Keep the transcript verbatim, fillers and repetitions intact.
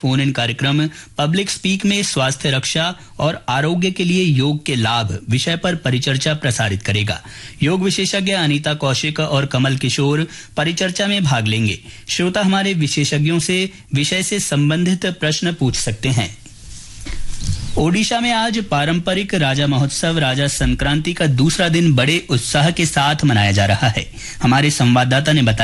Phone in कार्यक्रम public speak में स्वास्थ्य रक्षा और आरोग्य के लिए योग के लाभ विषय पर परिचर्चा प्रसारित करेगा। योग विशेषज्ञ अनीता कौशिक और कमल किशोर परिचर्चा में भाग लेंगे। श्रोता हमारे विशेषज्ञों से विषय से संबंधित प्रश्न पूछ सकते हैं। ओडिशा में आज पारंपरिक राजा महोत्सव राजा संक्रांति का दूसरा दिन बड़े उत्साह के साथ मनाया जा रहा है। हमारे संवाददाता ने बताया